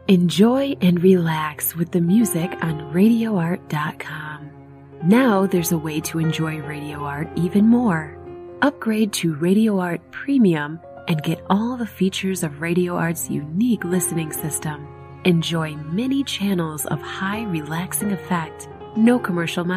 Enjoy and relax with the music on RadioArt.com. Now there's a way to enjoy Radio Art even more. Upgrade to Radio Art Premium and get all the features of Radio Art's unique listening system. Enjoy many channels of high relaxing effect, no commercial